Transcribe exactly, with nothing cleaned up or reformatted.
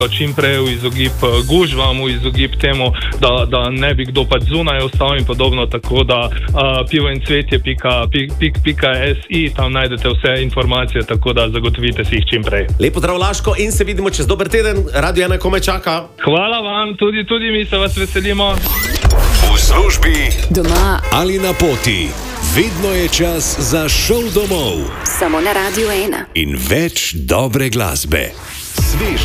čim prej v izogib gužvam, v izogib temu, da, da ne bi kdo pač zunaj ostal in podobno, tako da uh, pivo in cvetje pika, pik, pik, pika si, tam najdete vse informacije, tako da zagotovite si jih čim prej. Lepo zdrav Laško in se vidimo čez dober teden, Radio ena komaj čaka. Hvala vam, tudi, tudi mi se vas veselimo. V službi, doma ali na poti, vedno je čas za šov domov. Samo na Radio ena. In več dobre glasbe. Svež